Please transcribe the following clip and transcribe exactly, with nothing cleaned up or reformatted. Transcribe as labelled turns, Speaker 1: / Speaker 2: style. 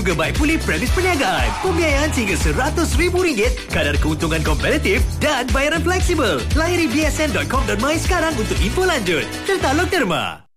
Speaker 1: Gebai pulih premis perniagaan. Pembiayaan hingga seratus ribu ringgit, kadar keuntungan kompetitif dan bayaran fleksibel. Layari b s n dot com dot my sekarang untuk info lanjut. Tertaluk Derma.